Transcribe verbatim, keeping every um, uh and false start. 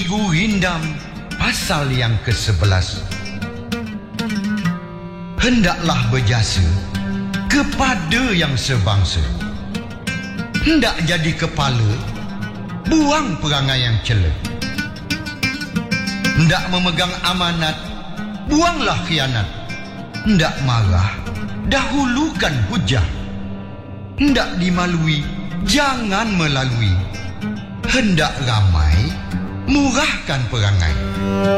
Ki Gurindam pasal yang kesebelas. Hendaklah berjasa kepada yang sebangsa. Hendak jadi kepala, buang perangai yang cela. Hendak memegang amanat, buanglah khianat. Hendak marah, dahulukan hujah. Hendak dimalui, jangan melalui. Hendak ramai, murahkan perangai.